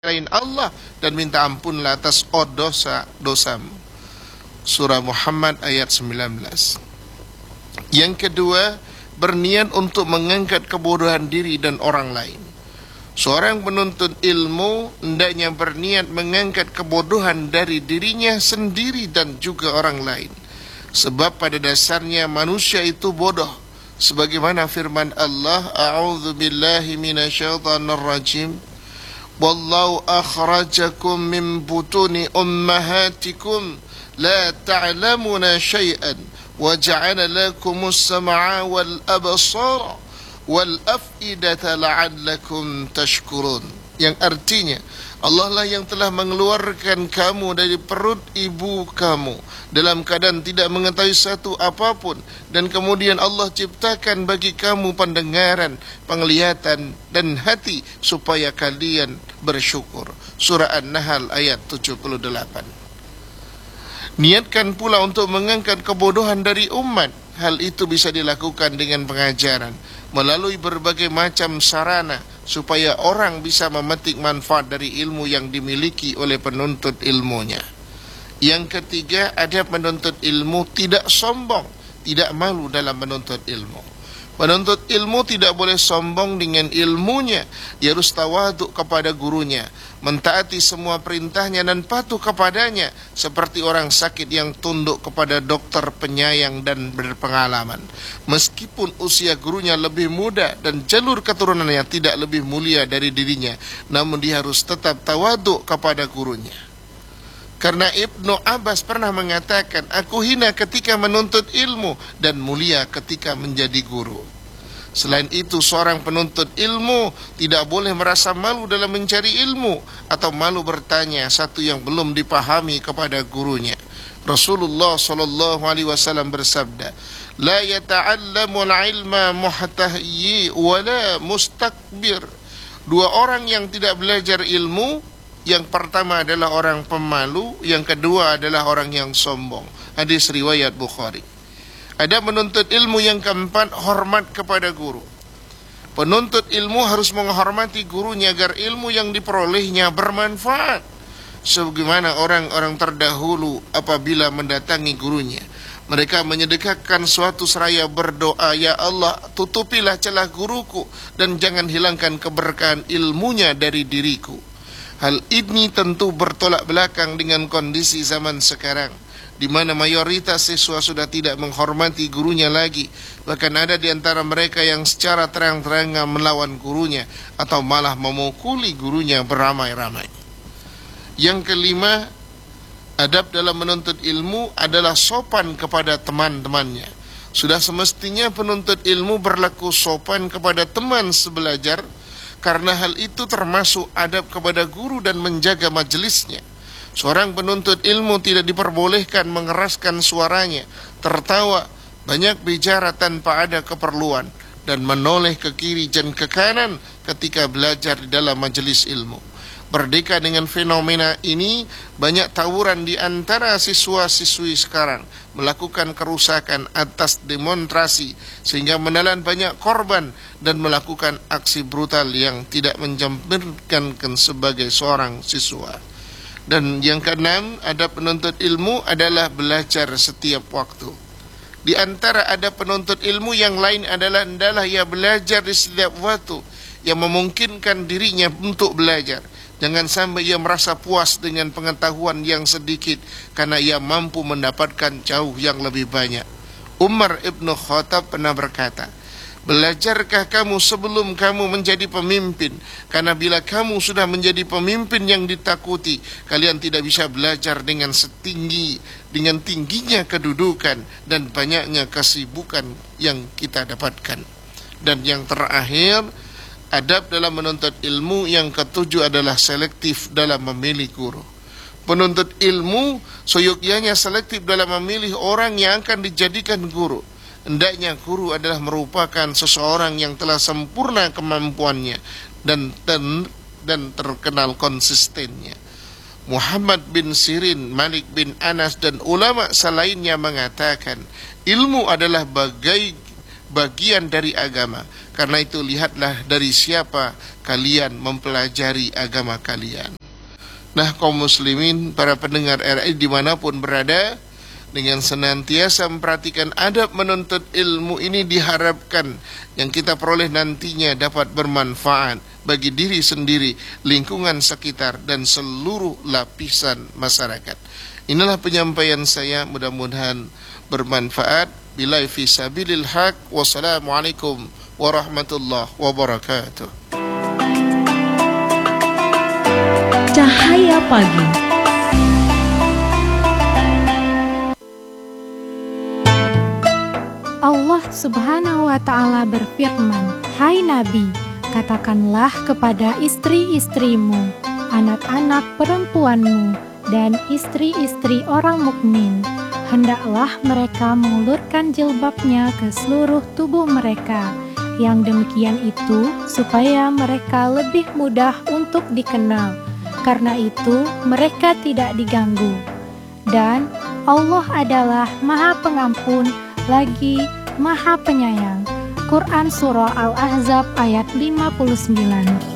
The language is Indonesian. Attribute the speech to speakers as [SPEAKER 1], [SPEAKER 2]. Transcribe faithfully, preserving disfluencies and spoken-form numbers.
[SPEAKER 1] selain Allah dan minta ampunlah atas dosa-dosamu. Surah Muhammad ayat sembilan belas. Yang kedua, berniat untuk mengangkat kebodohan diri dan orang lain. Seorang penuntut ilmu hendaknya berniat mengangkat kebodohan dari dirinya sendiri dan juga orang lain. Sebab pada dasarnya manusia itu bodoh. Sebagaimana firman Allah, A'udzu billahi minasyaitonir rajim. Wallahu akhrajakum min butuni ummahatikum la ta'lamuna syai'an wa ja'ala lakumus sam'a wal absara wal af'idata la'allakum tashkurun. Yang artinya, Allah lah yang telah mengeluarkan kamu dari perut ibu kamu dalam keadaan tidak mengetahui satu apapun, dan kemudian Allah ciptakan bagi kamu pendengaran, penglihatan dan hati supaya kalian bersyukur. Surah An-Nahl ayat tujuh puluh delapan. Niatkan pula untuk mengangkat kebodohan dari umat. Hal itu bisa dilakukan dengan pengajaran melalui berbagai macam sarana supaya orang bisa memetik manfaat dari ilmu yang dimiliki oleh penuntut ilmunya. Yang ketiga, adab menuntut ilmu tidak sombong, tidak malu dalam menuntut ilmu. Penuntut ilmu tidak boleh sombong dengan ilmunya. Dia harus tawaduk kepada gurunya, mentaati semua perintahnya dan patuh kepadanya, seperti orang sakit yang tunduk kepada dokter penyayang dan berpengalaman. Meskipun usia gurunya lebih muda dan jalur keturunannya tidak lebih mulia dari dirinya, namun dia harus tetap tawaduk kepada gurunya. Karena Ibnu Abbas pernah mengatakan, aku hina ketika menuntut ilmu dan mulia ketika menjadi guru. Selain itu, seorang penuntut ilmu tidak boleh merasa malu dalam mencari ilmu atau malu bertanya satu yang belum dipahami kepada gurunya. Rasulullah sallallahu alaihi wasallam bersabda, la yata'allamu al-ilma muhtahyi wa la mustakbir. Dua orang yang tidak belajar ilmu, yang pertama adalah orang pemalu, yang kedua adalah orang yang sombong. Hadis riwayat Bukhari. Ada menuntut ilmu yang keempat, hormat kepada guru. Penuntut ilmu harus menghormati gurunya agar ilmu yang diperolehnya bermanfaat. Sebagaimana orang-orang terdahulu apabila mendatangi gurunya, mereka menyedekahkan suatu seraya berdoa, ya Allah, tutupilah celah guruku dan jangan hilangkan keberkahan ilmunya dari diriku. Hal ini tentu bertolak belakang dengan kondisi zaman sekarang, di mana mayoritas siswa sudah tidak menghormati gurunya lagi. Bahkan ada di antara mereka yang secara terang-terangan melawan gurunya atau malah memukuli gurunya beramai-ramai. Yang kelima, adab dalam menuntut ilmu adalah sopan kepada teman-temannya. Sudah semestinya penuntut ilmu berlaku sopan kepada teman sebelajar, karena hal itu termasuk adab kepada guru dan menjaga majelisnya. Seorang penuntut ilmu tidak diperbolehkan mengeraskan suaranya, tertawa, banyak bicara tanpa ada keperluan, dan menoleh ke kiri dan ke kanan ketika belajar di dalam majelis ilmu. Berdeka dengan fenomena ini, banyak tawuran di antara siswa-siswi sekarang melakukan kerusakan atas demonstrasi sehingga menelan banyak korban dan melakukan aksi brutal yang tidak menjaminkan sebagai seorang siswa. Dan yang keenam, adab penuntut ilmu adalah belajar setiap waktu. Di antara adab penuntut ilmu yang lain adalah hendaklah ia belajar di setiap waktu yang memungkinkan dirinya untuk belajar. Jangan sampai ia merasa puas dengan pengetahuan yang sedikit karena ia mampu mendapatkan jauh yang lebih banyak. Umar ibn Khattab pernah berkata, belajarkah kamu sebelum kamu menjadi pemimpin? Karena bila kamu sudah menjadi pemimpin yang ditakuti, kalian tidak bisa belajar dengan setinggi, dengan tingginya kedudukan dan banyaknya kesibukan yang kita dapatkan. Dan yang terakhir, adab dalam menuntut ilmu yang ketujuh adalah selektif dalam memilih guru. Penuntut ilmu seyogyanya selektif dalam memilih orang yang akan dijadikan guru. Hendaknya guru adalah merupakan seseorang yang telah sempurna kemampuannya dan dan, dan terkenal konsistennya. Muhammad bin Sirin, Malik bin Anas dan ulama selainnya mengatakan, ilmu adalah bagai bagian dari agama. Karena itu lihatlah dari siapa kalian mempelajari agama kalian. Nah, kaum muslimin, para pendengar R I dimanapun berada, dengan senantiasa memperhatikan adab menuntut ilmu ini diharapkan yang kita peroleh nantinya dapat bermanfaat bagi diri sendiri, lingkungan sekitar, dan seluruh lapisan masyarakat. Inilah penyampaian saya, mudah-mudahan bermanfaat. Billahi fi sabilil haq. Wassalamualaikum warahmatullahi wabarakatuh.
[SPEAKER 2] Cahaya Pagi.
[SPEAKER 3] Allah Subhanahu wa Ta'ala berfirman, "Hai Nabi, katakanlah kepada istri-istrimu, anak-anak perempuanmu, dan istri-istri orang mukmin, hendaklah mereka mengulurkan jilbabnya ke seluruh tubuh mereka. Yang demikian itu supaya mereka lebih mudah untuk dikenal. Karena itu mereka tidak diganggu. Dan Allah adalah Maha Pengampun lagi Maha Penyayang." Quran Surah Al-Ahzab ayat lima puluh sembilan.